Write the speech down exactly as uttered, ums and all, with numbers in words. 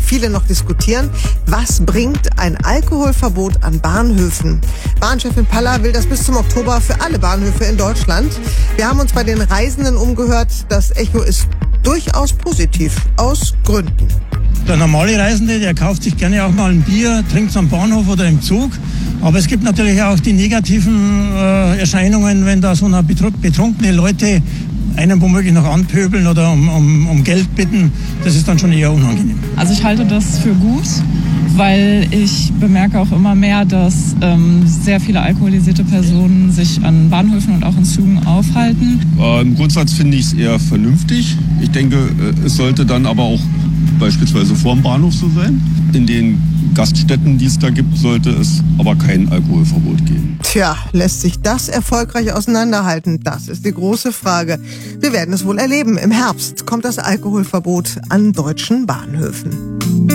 viele noch diskutieren. Was bringt ein Alkoholverbot an Bahnhöfen? Bahnchefin Palla will das bis zum Oktober für alle Bahnhöfe in Deutschland. Wir haben uns bei den Reisenden umgehört. Das Echo ist durchaus positiv, aus Gründen. Der normale Reisende, der kauft sich gerne auch mal ein Bier, trinkt es am Bahnhof oder im Zug. Aber es gibt natürlich auch die negativen äh, Erscheinungen, wenn da so eine betrunkene Leute einen womöglich noch anpöbeln oder um, um, um Geld bitten. Das ist dann schon eher unangenehm. Also ich halte das für gut, weil ich bemerke auch immer mehr, dass ähm, sehr viele alkoholisierte Personen sich an Bahnhöfen und auch in Zügen aufhalten. Äh, Im Grundsatz finde ich es eher vernünftig. Ich denke, äh, es sollte dann aber auch beispielsweise vor dem Bahnhof so sein. In den Gaststätten, die es da gibt, sollte es aber kein Alkoholverbot geben. Tja, lässt sich das erfolgreich auseinanderhalten? Das ist die große Frage. Wir werden es wohl erleben. Im Herbst kommt das Alkoholverbot an deutschen Bahnhöfen.